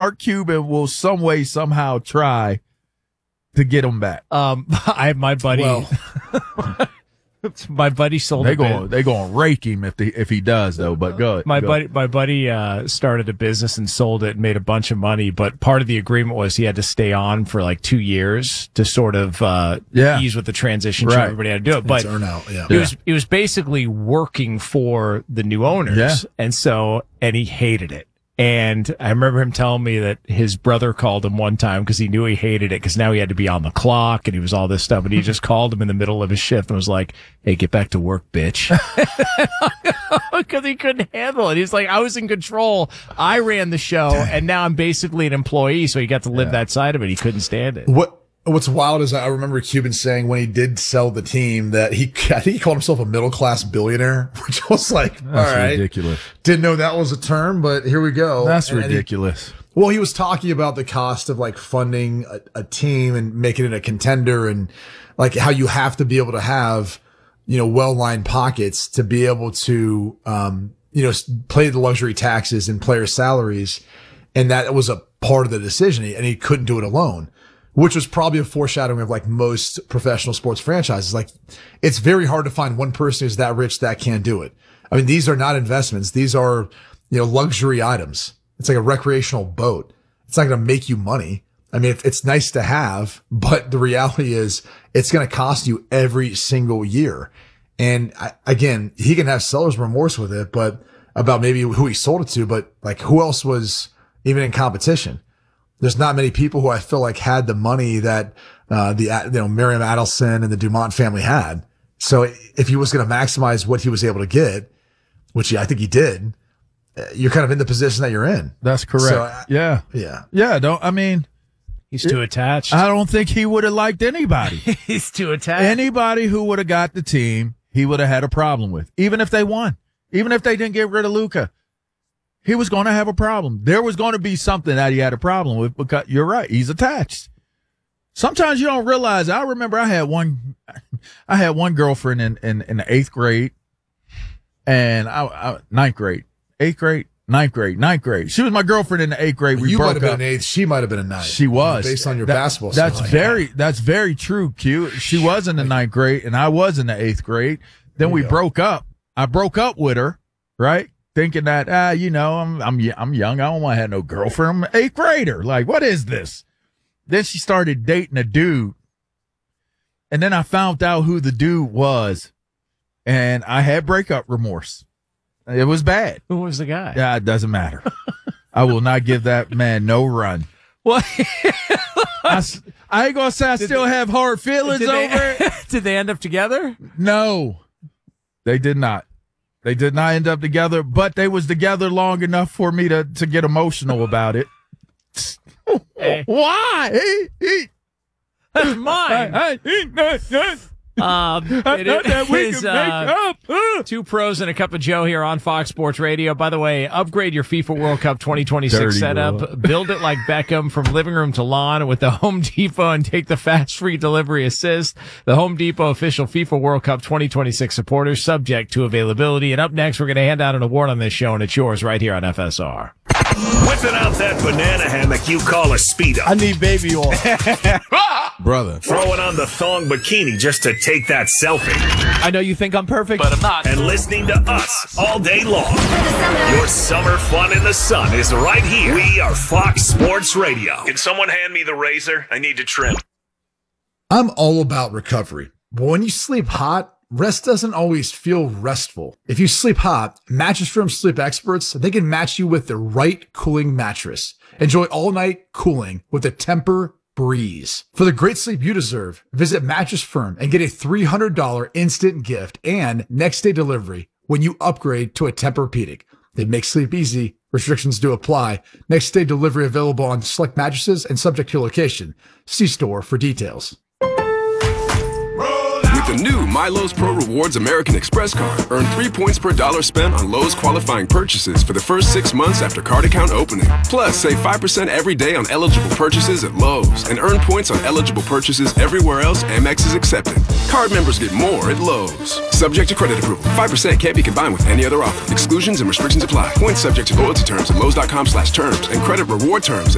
Mark Cuban will some way, somehow try to get him back. I have my buddy. My buddy sold They're going to rake him if he does, though. But go. My buddy started a business and sold it and made a bunch of money. But part of the agreement was he had to stay on for like 2 years to sort of ease with the transition. So everybody had to do it. But he was basically working for the new owners, and he hated it. And I remember him telling me that his brother called him one time because he knew he hated it because now he had to be on the clock and he was all this stuff. And he just called him in the middle of his shift and was like, "Hey, get back to work, bitch." Because he couldn't handle it. He's like, I was in control. I ran the show and now I'm basically an employee. So he got to live that side of it. He couldn't stand it. What's wild is I remember Cuban saying when he did sell the team that I think he called himself a middle-class billionaire, which was like, all right. Ridiculous. Didn't know that was a term, but here we go. That's ridiculous. He was talking about the cost of like funding a team and making it a contender and like how you have to be able to have, well-lined pockets to be able to, pay the luxury taxes and player salaries. And that was a part of the decision and he couldn't do it alone. Which was probably a foreshadowing of like most professional sports franchises. Like it's very hard to find one person who's that rich that can do it. I mean, these are not investments. These are, luxury items. It's like a recreational boat. It's not going to make you money. I mean, it's nice to have, but the reality is it's going to cost you every single year. And again, he can have seller's remorse with it, but about maybe who he sold it to, but like who else was even in competition? There's not many people who I feel like had the money that, Miriam Adelson and the Dumont family had. So if he was going to maximize what he was able to get, which I think he did, you're kind of in the position that you're in. That's correct. So, yeah. He's too attached. I don't think he would have liked anybody. He's too attached. Anybody who would have got the team, he would have had a problem with, even if they won, even if they didn't get rid of Luka. He was going to have a problem. There was going to be something that he had a problem with because you're right. He's attached. Sometimes you don't realize. I remember I had one girlfriend in the 8th grade and ninth grade. She was my girlfriend in the 8th grade. You might have been an 8th. She might have been a 9th. She was. Based on your basketball That's very true, Q. She was in the 9th grade and I was in the 8th grade. Then we broke up. I broke up with her, right? Thinking that, I'm young. I don't want to have no girlfriend. I'm an 8th grader. Like, what is this? Then she started dating a dude. And then I found out who the dude was. And I had breakup remorse. It was bad. Who was the guy? Yeah, it doesn't matter. I will not give that man no run. What? I ain't going to say I still have hard feelings over it. Did they end up together? No, they did not. They did not end up together, but they was together long enough for me to get emotional about it. Hey. Why? That's mine. It is Two Pros and a Cup of Joe here on Fox Sports Radio. By the way, upgrade your FIFA World Cup 2026 setup. Build it like Beckham from living room to lawn with the Home Depot and take the fast free delivery assist. The Home Depot official FIFA World Cup 2026 supporters, subject to availability. And up next, we're going to hand out an award on this show, and it's yours right here on FSR. Whipping out that banana hammock you call a Speedo. I need baby oil. Brother. Throwing on the thong bikini just to take that selfie. I know you think I'm perfect, but I'm not. And listening to us all day long. Your summer fun in the sun is right here. We are Fox Sports Radio. Can someone hand me the razor? I need to trim. I'm all about recovery. But when you sleep hot, rest doesn't always feel restful. If you sleep hot, Mattress Firm sleep experts, they can match you with the right cooling mattress. Enjoy all-night cooling with a Tempur Breeze. For the great sleep you deserve, visit Mattress Firm and get a $300 instant gift and next-day delivery when you upgrade to a Tempur-Pedic. They make sleep easy. Restrictions do apply. Next-day delivery available on select mattresses and subject to location. See store for details. The new MyLowe's Pro Rewards American Express card. Earn 3 points per dollar spent on Lowe's qualifying purchases for the first 6 months after card account opening. Plus, save 5% every day on eligible purchases at Lowe's and earn points on eligible purchases everywhere else Amex is accepted. Card members get more at Lowe's. Subject to credit approval. 5% can't be combined with any other offer. Exclusions and restrictions apply. Points subject to loyalty terms at Lowe's.com/terms and credit reward terms